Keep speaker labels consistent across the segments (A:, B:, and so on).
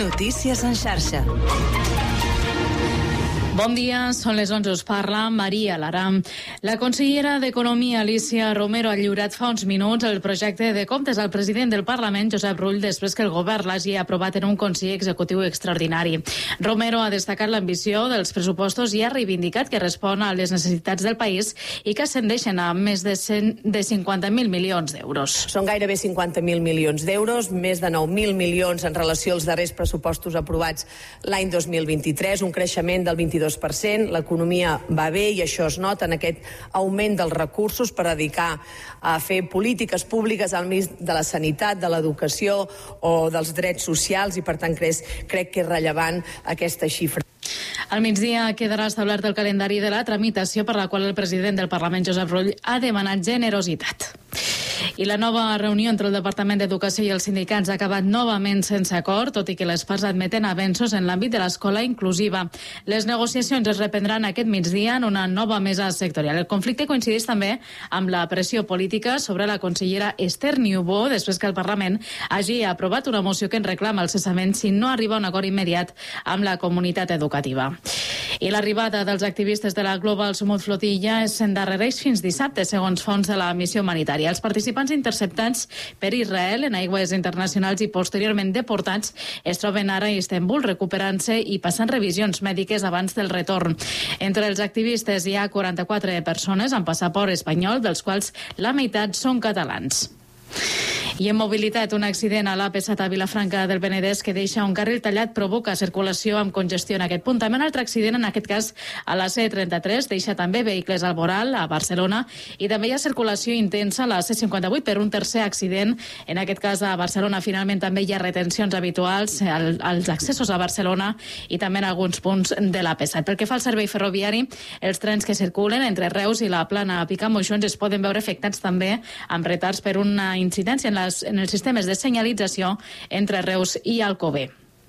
A: Notícies en xarxa.
B: Bon dia, són les 11, us parla Maria Lara. La consellera d'Economia, Alicia Romero, ha lliurat fa uns minuts el projecte de comptes al president del Parlament, Josep Rull, després que el govern l'hagi aprovat en un Consell Executiu extraordinari. Romero ha destacat l'ambició dels pressupostos i ha reivindicat que respon a les necessitats del país i que ascendeixen a més de 50.000 milions d'euros.
C: Són gairebé 50.000 milions d'euros, més de 9.000 milions en relació als darrers pressupostos aprovats l'any 2023, un creixement del 22%. L'economia va bé i això es nota en aquest augment dels recursos per dedicar a fer polítiques públiques al mig de la sanitat, de l'educació o dels drets socials i per tant crec que és rellevant aquesta xifra.
B: Al migdia quedarà establert el calendari de la tramitació per la qual el president del Parlament, Josep Rull, ha demanat generositat. I la nova reunió entre el Departament d'Educació i els sindicats ha acabat novament sense acord, tot i que les parts admeten avenços en l'àmbit de l'escola inclusiva. Les negociacions es reprendran aquest migdia en una nova mesa sectorial. El conflicte coincideix també amb la pressió política sobre la consellera Esther Niubó, després que el Parlament hagi aprovat una moció que en reclama el cessament si no arriba a un acord immediat amb la comunitat educativa. I l'arribada dels activistes de la Global Sumut Flotilla s'endarrereix fins dissabte, segons fons de la missió humanitària. Els participants interceptats per Israel en aigües internacionals i posteriorment deportats es troben ara a Istanbul, recuperant-se i passant revisions mèdiques abans del retorn. Entre els activistes hi ha 44 persones amb passaport espanyol, dels quals la meitat són catalans. I en mobilitat, un accident a l'AP7 a Vilafranca del Penedès que deixa un carril tallat provoca circulació amb congestió en aquest punt. També un altre accident, en aquest cas a la C33, deixa també vehicles al voral a Barcelona i també hi ha circulació intensa a la C58 per un tercer accident, en aquest cas a Barcelona. Finalment també hi ha retencions habituals als accessos a Barcelona i també en alguns punts de l'AP7. Pel que fa al servei ferroviari, els trens que circulen entre Reus i la Plana a Picamoixons es poden veure afectats també amb retards per una incidència en els sistemes de senyalització entre Reus i Alcover.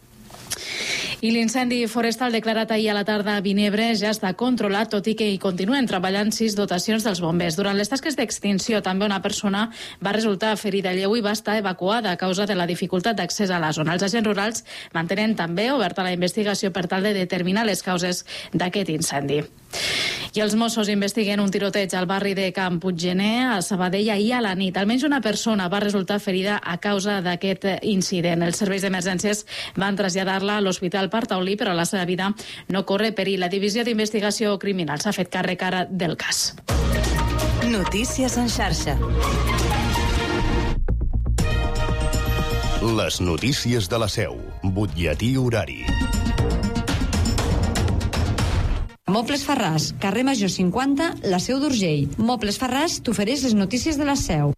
B: I l'incendi forestal declarat ahir a la tarda a Vinebre ja està controlat, tot i que hi continuen treballant 6 dotacions dels bombers. Durant les tasques d'extinció, també una persona va resultar ferida lleu i va estar evacuada a causa de la dificultat d'accés a la zona. Els agents rurals mantenen també oberta la investigació per tal de determinar les causes d'aquest incendi. I els Mossos investiguen un tiroteig al barri de Can Puiggener, a Sabadell, ahir a la nit. Almenys una persona va resultar ferida a causa d'aquest incident. Els serveis d'emergències van traslladar-la a l'Hospital Partaulí, però la seva vida no corre perill. La Divisió d'Investigació Criminal s'ha fet càrrec ara del cas.
A: Notícies en xarxa.
D: Les notícies de la Seu. Butlletí horari.
E: Mobles Ferràs, carrer Major 50, la Seu d'Urgell. Mobles Ferràs t'ofereix les notícies de la Seu.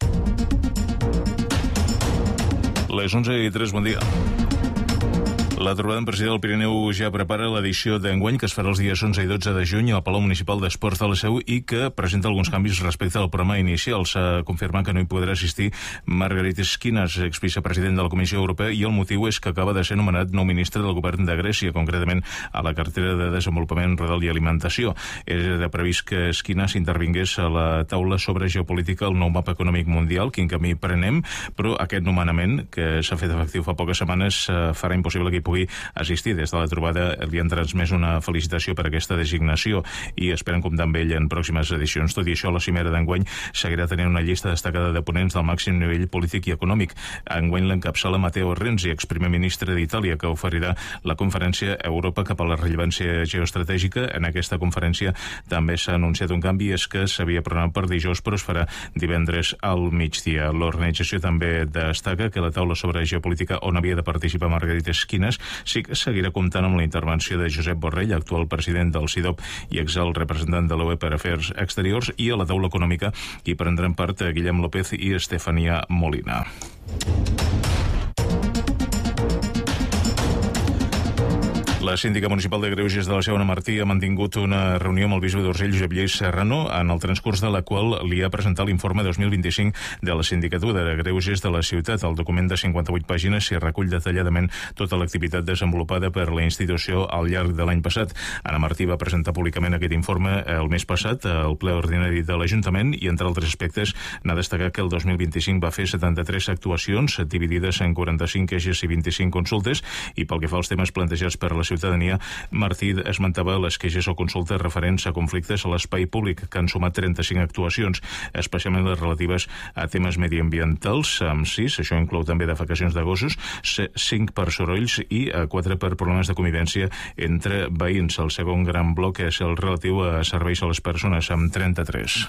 F: Les 11:03, bon dia. La trobada empresarial del Pirineu ja prepara l'edició d'enguany, que es farà els dies 11 i 12 de juny al Palau Municipal d'Esports de la Seu i que presenta alguns canvis respecte al programa inicial. S'ha confirmat que no hi podrà assistir Margarit Schinas, exvicepresident de la Comissió Europea, i el motiu és que acaba de ser nomenat nou ministre del govern de Grècia, concretament a la cartera de Desenvolupament Rural i Alimentació. Era previst que Schinas intervingués a la taula sobre geopolítica, el nou mapa econòmic mundial, quin camí prenem, però aquest nomenament, que s'ha fet efectiu fa poques setmanes, farà impossible que hi pugui assistir. Des de la trobada li han transmès una felicitació per aquesta designació i esperen comptar amb ell en pròximes edicions. Tot i això, la cimera d'enguany seguirà tenint una llista destacada de ponents del màxim nivell polític i econòmic. Enguany l'encapçala Matteo Renzi, exprimer ministre d'Itàlia, que oferirà la conferència Europa cap a la rellevància geoestratègica. En aquesta conferència també s'ha anunciat un canvi, és que s'havia programat per dijous, però es farà divendres al migdia. L'organització també destaca que la taula sobre geopolítica, on havia de participar Margarit Schinas, sí que seguirà comptant amb la intervenció de Josep Borrell, actual president del CIDOB i exalt representant de l'UE per Afers Exteriors, i a la taula econòmica hi prendran part Guillem López i Estefania Molina. La síndica municipal de Greuges de la Seu, Anna Martí, ha mantingut una reunió amb el bisbe d'Urgell, Josep Lleis Serrano, en el transcurs de la qual li ha presentat l'informe 2025 de la Sindicatura de Greuges de la ciutat. El document de 58 pàgines s'hi recull detalladament tota l'activitat desenvolupada per la institució al llarg de l'any passat. Anna Martí va presentar públicament aquest informe el mes passat al ple ordinari de l'Ajuntament i, entre altres aspectes, n'ha destacat que el 2025 va fer 73 actuacions dividides en 45 queixes i 25 consultes, i pel que fa als temes plantejats per la ciutadania, Martí esmentava les queixes o consultes referents a conflictes a l'espai públic, que han sumat 35 actuacions, especialment les relatives a temes mediambientals, amb 6, això inclou també defecacions de gossos, 5 per sorolls i 4 per problemes de convivència entre veïns. El segon gran bloc és el relatiu a serveis a les persones, amb 33.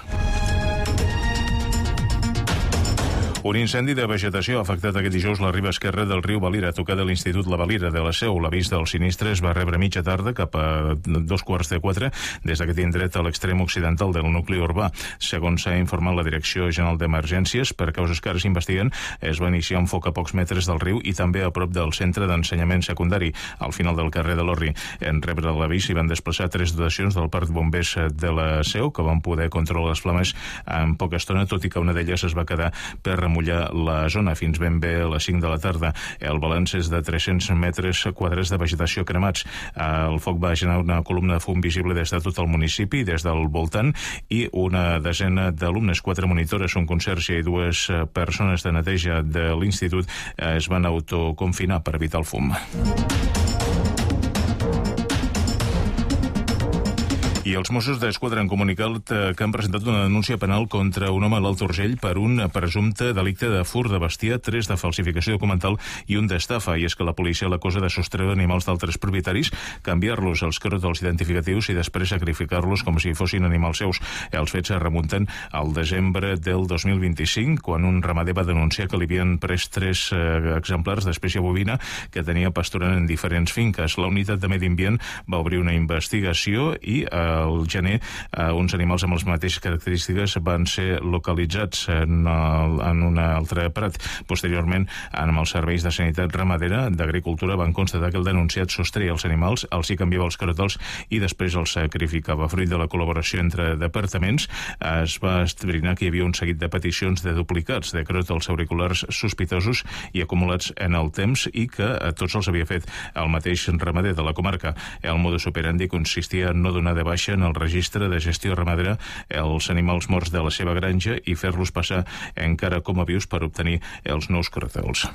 F: Un incendi de vegetació ha afectat aquest dijous la riba esquerra del riu Valira, a tocar de l'Institut La Valira de la Seu. L'avís del sinistre es va rebre a mitja tarda, cap a 3:45, des d'aquest indret a l'extrem occidental del nucli urbà. Segons s'ha informat la Direcció General d'Emergències, per causes que ara s'investiguen, es va iniciar un foc a pocs metres del riu i també a prop del centre d'ensenyament secundari, al final del carrer de l'Orri. En rebre l'avís s'hi van desplaçar 3 dotacions del Parc de Bombers de la Seu, que van poder controlar les flames en poca estona, tot i que una d'elles es va quedar per remullar la zona fins ben bé a les 5 de la tarda. El balanç és de 300 metres quadrats de vegetació cremats. El foc va generar una columna de fum visible des de tot el municipi, des del voltant, i una desena d'alumnes, 4 monitores, un conserge i 2 persones de neteja de l'institut es van autoconfinar per evitar el fum. I els Mossos d'Esquadra han comunicat que han presentat una denúncia penal contra un home a l'Alt Urgell per un presumpte delicte de furt de bestiar, 3 de falsificació documental i un d'estafa. I és que la policia l'acusa de sostreure animals d'altres propietaris, canviar-los als crotols identificatius i després sacrificar-los com si fossin animals seus. Els fets es remunten al desembre del 2025, quan un ramader va denunciar que li havien pres 3 exemplars d'espècie bovina que tenia pasturant en diferents finques. La unitat de Medi Ambient va obrir una investigació i al gener uns animals amb les mateixes característiques van ser localitzats en un altre prat. Posteriorment, amb els serveis de sanitat ramadera d'agricultura van constatar que el denunciat sostreia els animals, els hi canviava els crotols i després els sacrificava. Fruit de la col·laboració entre departaments, es va esbrinar que hi havia un seguit de peticions de duplicats de crotols auriculars sospitosos i acumulats en el temps, i que tots els havia fet el mateix ramader de la comarca. El modus operandi consistia en no donar de baixa en el registre de gestió ramadera els animals morts de la seva granja i fer-los passar encara com a vius per obtenir els nous crotols.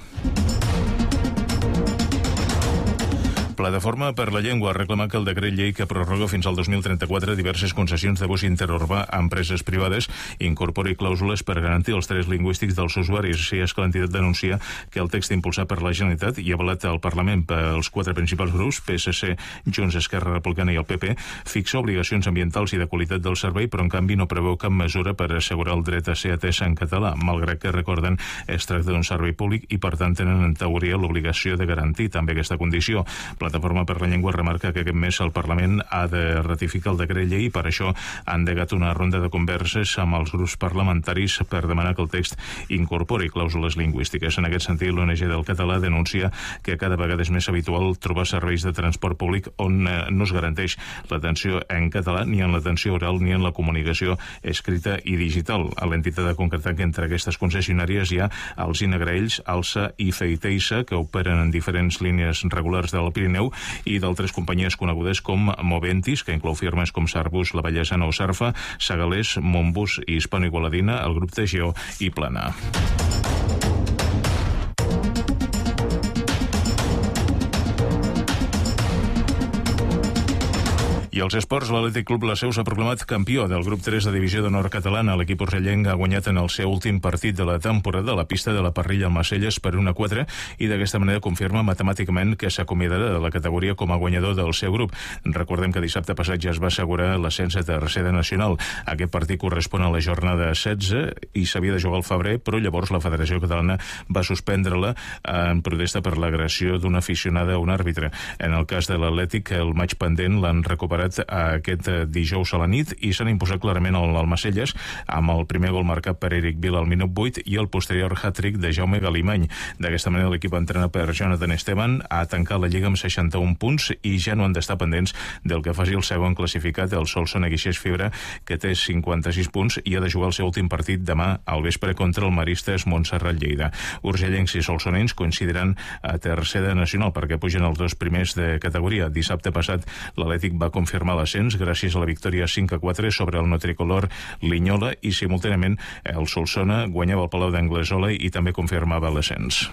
F: Plataforma per la Llengua reclama que el decret llei que prorroga fins al 2034 diverses concessions de bus interurbà a empreses privades incorpori clàusules per garantir els drets lingüístics dels usuaris. Així és que l'entitat denuncia que el text impulsat per la Generalitat i avalat al Parlament pels 4 principals grups, PSC, Junts, Esquerra Republicana i el PP, fixa obligacions ambientals i de qualitat del servei, però en canvi no preveu cap mesura per assegurar el dret a ser atès en català, malgrat que, recorden, es tracta d'un servei públic i, per tant, tenen en teoria l'obligació de garantir també aquesta condició. Plataforma per la Llengua remarca que aquest mes el Parlament ha de ratificar el decret llei i per això ha endegat una ronda de converses amb els grups parlamentaris per demanar que el text incorpori clàusules lingüístiques. En aquest sentit, l'ONG del català denuncia que cada vegada és més habitual trobar serveis de transport públic on no es garanteix l'atenció en català ni en l'atenció oral ni en la comunicació escrita i digital. A l'entitat ha concretat que entre aquestes concessionàries hi ha Alsina Graells, Alsa i Feiteissa, que operen en diferents línies regulars del Pirineu, i d'altres companyies conegudes com Moventis, que inclou firmes com Sarbus, La Vallesana o Sarfa, Sagalés, Montbus i Hispano-Igualadina, el grup TGO i Plana. I als esports, l'Atlètic Club La Seu s'ha proclamat campió del grup 3 de divisió d'honor catalana. L'equip urgellenc ha guanyat en el seu últim partit de la temporada a la pista de la Parrilla Almacelles per 1-4 i d'aquesta manera confirma matemàticament que s'acomiadarà de la categoria com a guanyador del seu grup. Recordem que dissabte passat ja es va assegurar l'ascens a tercera nacional. Aquest partit correspon a la jornada 16 i s'havia de jugar al febrer, però llavors la Federació Catalana va suspendre-la en protesta per l'agressió d'una aficionada a un àrbitre. En el cas de l'Atlètic, el maig pendent l'han recuperat superat aquest dijous a la nit i s'han imposat clarament al Almacelles amb el primer gol marcat per Eric Vila al minut 8 i el posterior hat-trick de Jaume Galimany. D'aquesta manera l'equip entrenat per Jonathan Esteban ha tancat la Lliga amb 61 punts i ja no han d'estar pendents del que faci el segon classificat, el Solsona Guixers Fibra, que té 56 punts i ha de jugar el seu últim partit demà al vespre contra el Maristes Montserrat Lleida. Urgellencs i solsonencs coincidiran a tercera nacional perquè pugen els dos primers de categoria. Dissabte passat l'Atlètic va confirmar l'ascens gràcies a la victòria 5-4 sobre el no tricolor Linyola i simultàniament el Solsona guanyava el Palau d'Anglesola i també confirmava l'ascens.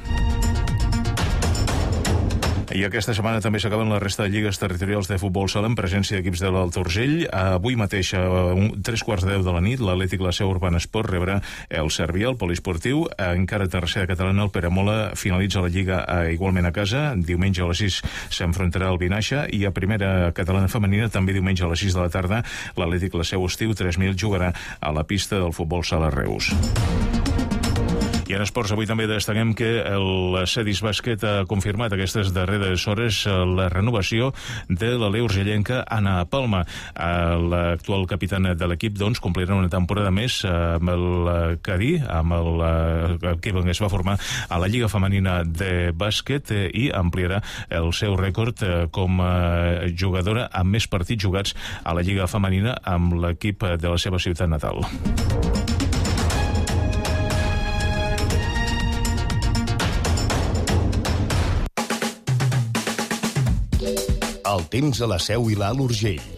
F: I aquesta setmana també s'acaben la resta de lligues territorials de futbol sala en presència d'equips de l'Alt Urgell. Avui mateix, a 3:15 de la nit, l'Atlètic La Seu Urban Esport rebrà el Cervià, el poliesportiu. Encara tercera catalana, el Peramola finalitza la lliga igualment a casa. Diumenge a les 6 s'enfrontarà al Vinaixa i a primera catalana femenina, també diumenge a les 6 de la tarda, l'Atlètic La Seu Estiu 3000 jugarà a la pista del futbol sala Reus. I en esports avui també destaquem que el Cedis Bàsquet ha confirmat aquestes darreres hores la renovació de la Leo Urgellenca Anna Palma. L'actual capitana de l'equip complirà una temporada més amb el Cadí, amb l'equip que es va formar a la Lliga Femenina de Bàsquet i ampliarà el seu rècord com a jugadora amb més partits jugats a la Lliga Femenina amb l'equip de la seva ciutat natal.
D: El temps a la Seu i l'Alt Urgell.